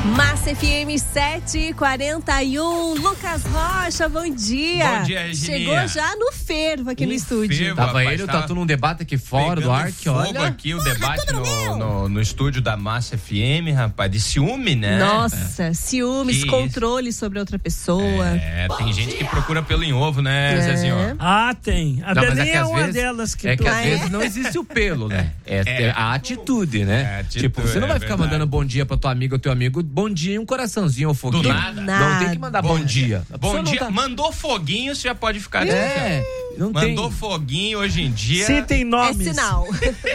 Massa FM 7h41, Lucas Rocha, bom dia. Bom dia, Regininha. Chegou já no fervo aqui no estúdio. Tava ele, o Tatu num debate aqui fora do ar, que olha. Aqui o debate no estúdio da Massa FM, rapaz, de ciúme, né? Nossa, ciúmes, controle sobre outra pessoa. Tem gente que procura pelo em ovo, né, Zezinho? Ah, tem. A Belinha é uma vezes, delas que... É que às vezes não existe o pelo, né? É a atitude, né? Tipo, você não vai ficar mandando bom dia pra tua amiga ou teu amigo, bom dia e um coraçãozinho ou foguinho. Do nada. Não tem que mandar bom dia. Bom dia. Tá... Mandou foguinho, você já pode ficar não mandou tem. Foguinho hoje em dia. Sim, tem nomes. É sinal.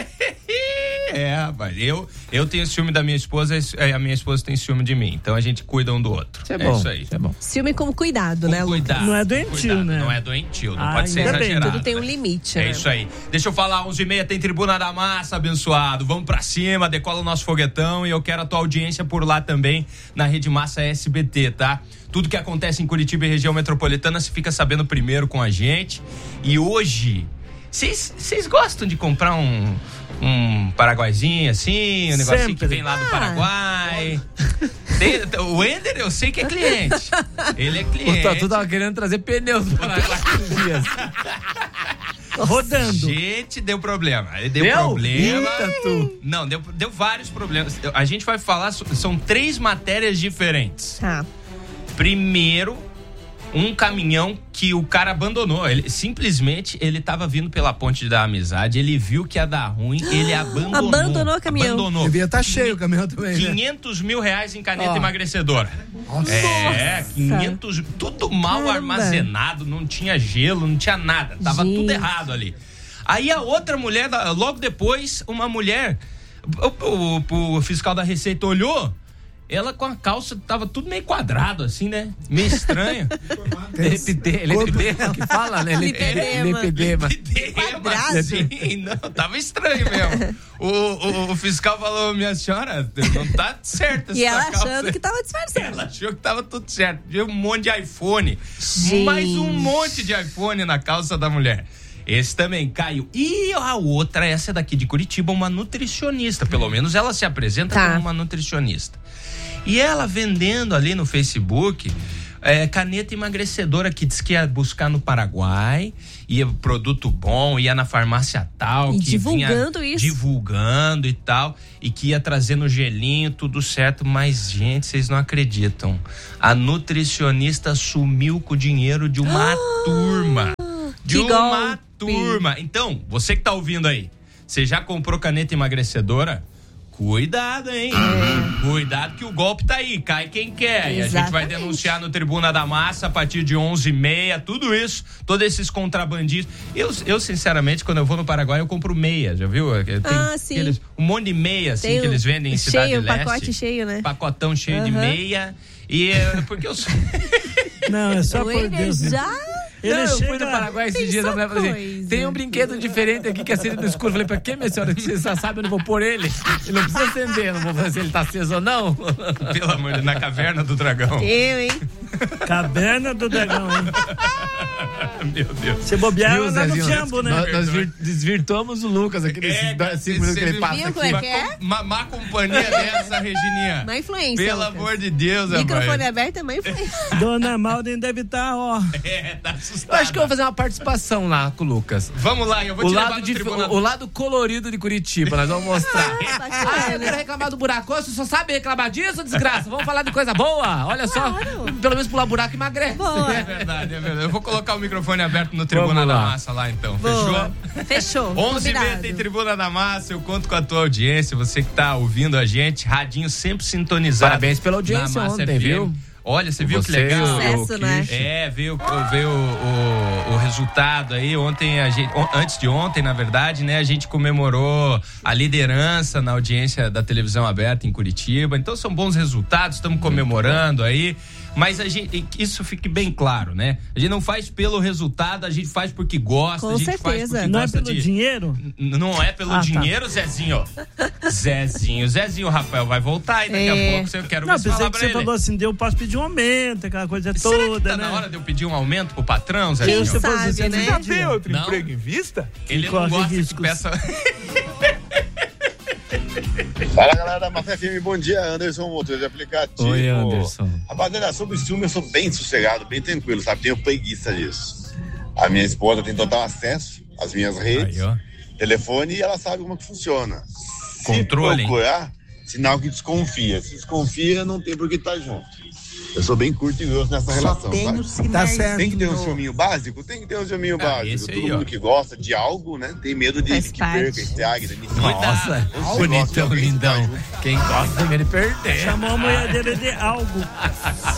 Rapaz, eu tenho ciúme da minha esposa, a minha esposa tem ciúme de mim. Então a gente cuida um do outro. Isso é bom. Isso aí. Isso é bom. Ciúme com cuidado, né, cuidado. Não é doentio, né? Não é doentio, não pode ser exagerado. Tudo tem um limite, né? É isso aí. Deixa eu falar, 11h30 tem Tribuna da Massa, abençoado. Vamos pra cima, decola o nosso foguetão e eu quero a tua audiência por lá também, na Rede Massa SBT, tá? Tudo que acontece em Curitiba e região metropolitana você fica sabendo primeiro com a gente. E hoje, vocês gostam de comprar um paraguaizinho assim, um negocinho Sempre. Que vem lá do Paraguai? O Ender, eu sei que é cliente. Ele é cliente. O Tatu tava querendo trazer pneus do Paraguai esses dias. Rodando. Gente, deu problema. Deu problema. Tatu. Não, deu vários problemas. A gente vai falar, são 3 matérias diferentes. Tá. Primeiro, um caminhão que o cara abandonou. Ele tava vindo pela ponte da amizade, ele viu que ia dar ruim, ele abandonou. Abandonou o caminhão. Abandonou. Devia estar cheio o caminhão também, né? 500 mil reais em caneta emagrecedora. Nossa. 500, tudo mal armazenado, não tinha gelo, não tinha nada. Tava tudo errado ali. Aí a outra mulher, logo depois, uma mulher, o fiscal da Receita olhou, ela com a calça, tava tudo meio quadrado, assim, né? Meio estranho. Lipedema que fala, né? Lipedema. Quadrado. Assim, não, tava estranho mesmo. O fiscal falou, minha senhora, não tá certo essa E ela calça. achando que tava disfarçando. Ela achou que tava tudo certo. Viu um monte de iPhone. Gente. Mais um monte de iPhone na calça da mulher. Esse também caiu. E a outra, essa é daqui de Curitiba, uma nutricionista. Pelo menos ela se apresenta como uma nutricionista. E ela vendendo ali no Facebook caneta emagrecedora que diz que ia buscar no Paraguai, ia produto bom, ia na farmácia tal. E que divulgando vinha isso. Divulgando e tal. E que ia trazendo gelinho, tudo certo. Mas, gente, vocês não acreditam. A nutricionista sumiu com o dinheiro de uma turma. De uma turma. Então, você que tá ouvindo aí, você já comprou caneta emagrecedora? Cuidado, hein? Cuidado que o golpe tá aí, cai quem quer. E a gente vai denunciar no Tribuna da Massa a partir de 11h30, tudo isso, todos esses contrabandistas. Eu sinceramente, quando eu vou no Paraguai, eu compro meia, já viu? Tem sim. Um monte de meia, assim, que eles vendem em Cidade Leste. Pacote cheio, né? Pacotão cheio de meia. E porque eu sou... Não, é só por Deus. Eu fui no Paraguai esses dias, a mulher falou assim, tem um brinquedo diferente aqui que acende no escuro. Eu falei, pra quê, minha senhora? Você já sabe, eu não vou pôr ele. Ele não precisa acender, eu não vou fazer se ele tá aceso ou não. Pelo amor de Deus, na Caverna do Dragão. Hein? Caverna do Dragão, hein? Meu Deus. Você bobear lá no Jambo, né? Nós desvirtuamos o Lucas aqui nesses 5 minutos que ele passa aqui. Como é que é? Má companhia dessa, Regininha. Má influência. Pelo amor de Deus, rapaz. Microfone aberto é má influência. Dona Malden deve estar, tá assustado. Eu acho que eu vou fazer uma participação lá com o Lucas. Vamos lá, eu vou te levar no tribunal. O lado colorido de Curitiba, nós vamos mostrar. Bacana. Eu quero reclamar do buraco. Você só sabe reclamar disso, desgraça? Vamos falar de coisa boa. Olha só, pelo menos pular buraco emagrece. Boa. É verdade. Eu vou colocar o microfone aberto no Tribuna da Massa lá, então. Boa. Fechou? Fechou. 11h30 tem Tribuna da Massa, eu conto com a tua audiência, você que tá ouvindo a gente, radinho sempre sintonizado. Parabéns pela audiência ontem, viu? Olha, você viu que legal? Sucesso, né? Veio o resultado aí. Ontem, antes de ontem, na verdade, né? A gente comemorou a liderança na audiência da televisão aberta em Curitiba. Então são bons resultados, estamos comemorando aí. Mas isso fique bem claro, né? A gente não faz pelo resultado, a gente faz porque gosta. Com a gente certeza. faz porque não gosta é pelo dinheiro? Não é pelo dinheiro, Zezinho. Zezinho, Rafael vai voltar aí daqui a pouco. Eu quero ver se falar pra você ele. Falou assim, eu posso pedir um aumento, aquela coisa Será toda, que tá né? na hora de eu pedir um aumento pro patrão, Zezinho? Quem sabe, você né? Já tem outro emprego em vista? Ele não gosta que peça... Fala, galera da Mafé FM, bom dia. Anderson, motor de aplicativo. Oi, Anderson. Rapaziada, sobre o ciúme eu sou bem sossegado, bem tranquilo, sabe? Tenho preguiça disso. A minha esposa tem total acesso às minhas redes, telefone, e ela sabe como que funciona. Controle. Se procurar, sinal que desconfia. Se desconfia, não tem por que estar junto. Eu sou bem curto e grosso nessa relação, Tá certo. Tem que ter um ciúminho básico? Tem que ter um ciúminho básico. Aí, Todo mundo que gosta de algo, né? Tem medo de Faz que parte. perca, estrague, danifique. Nossa, bonitão, lindão. Quem gosta também de perder. Chamou a mulher dele de algo.